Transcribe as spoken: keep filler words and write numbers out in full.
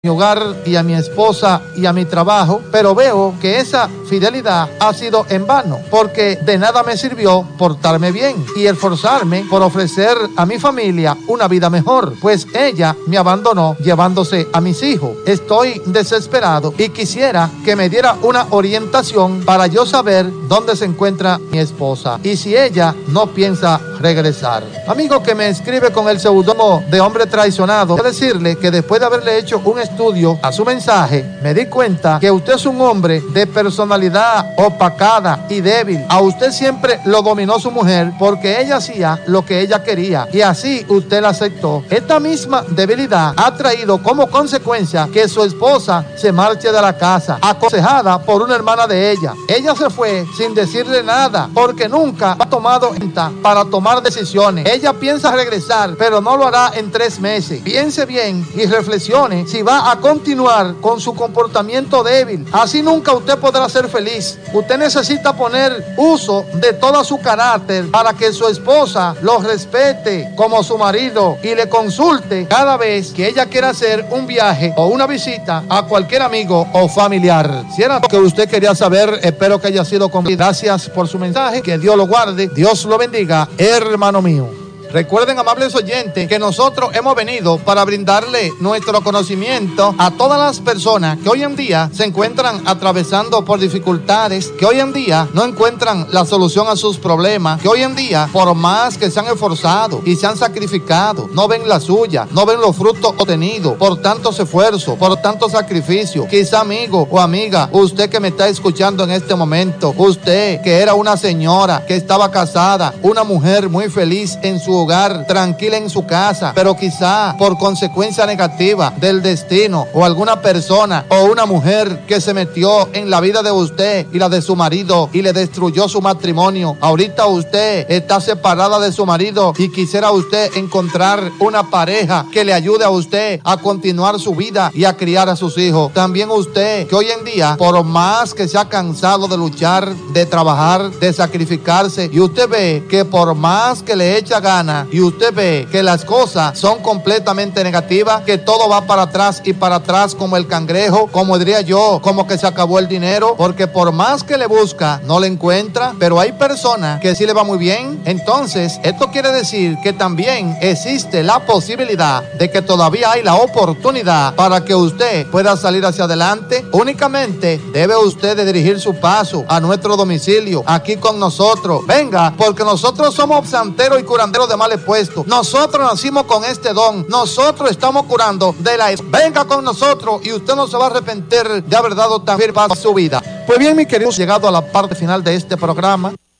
mi hogar y a mi esposa y a mi trabajo, pero veo que esa fidelidad ha sido en vano, porque de nada me sirvió portarme bien y esforzarme por ofrecer a mi familia una vida mejor, pues ella me abandonó llevándose a mis hijos. Estoy desesperado y quisiera que me diera una orientación para yo saber dónde se encuentra mi esposa y si ella no piensa regresar. Amigo que me escribe con el seudónimo de hombre traicionado, quiero decirle que después de haberle hecho un estudio a su mensaje, me di cuenta que usted es un hombre de personalidad opacada y débil. A usted siempre lo dominó su mujer porque ella hacía lo que ella quería y así usted la aceptó. Esta misma debilidad ha traído como consecuencia que su esposa se marche de la casa, aconsejada por una hermana de ella. Ella se fue sin decirle nada porque nunca ha tomado cuenta para tomar decisiones. Ella piensa regresar, pero no lo hará en tres meses. Piense bien y reflexione si va a continuar con su comportamiento débil. Así nunca usted podrá ser feliz. Usted necesita poner uso de todo su carácter para que su esposa lo respete como su marido y le consulte cada vez que ella quiera hacer un viaje o una visita a cualquier amigo o familiar. Si era lo que usted quería saber, espero que haya sido conmigo. Gracias por su mensaje, que Dios lo guarde, Dios lo bendiga, hermano mío. Recuerden, amables oyentes, que nosotros hemos venido para brindarle nuestro conocimiento a todas las personas que hoy en día se encuentran atravesando por dificultades, que hoy en día no encuentran la solución a sus problemas, que hoy en día, por más que se han esforzado y se han sacrificado, no ven la suya, no ven los frutos obtenidos por tantos esfuerzos, por tantos sacrificios. Quizá, amigo o amiga, usted que me está escuchando en este momento, usted que era una señora que estaba casada, una mujer muy feliz en su hogar, tranquila en su casa, pero quizá por consecuencia negativa del destino o alguna persona o una mujer que se metió en la vida de usted y la de su marido y le destruyó su matrimonio. Ahorita usted está separada de su marido y quisiera usted encontrar una pareja que le ayude a usted a continuar su vida y a criar a sus hijos. También usted que hoy en día, por más que se ha cansado de luchar, de trabajar, de sacrificarse, y usted ve que por más que le echa ganas y usted ve que las cosas son completamente negativas, que todo va para atrás y para atrás como el cangrejo, como diría yo, como que se acabó el dinero, porque por más que le busca, no le encuentra, pero hay personas que sí le va muy bien. Entonces, esto quiere decir que también existe la posibilidad de que todavía hay la oportunidad para que usted pueda salir hacia adelante. Únicamente debe usted de dirigir su paso a nuestro domicilio, aquí con nosotros. Venga, porque nosotros somos santeros y curanderos de males puestos. Nosotros nacimos con este don. Nosotros estamos curando de la... Venga con nosotros y usted no se va a arrepentir de haber dado tan firme a su vida. Pues bien, mis queridos, llegado a la parte final de este programa.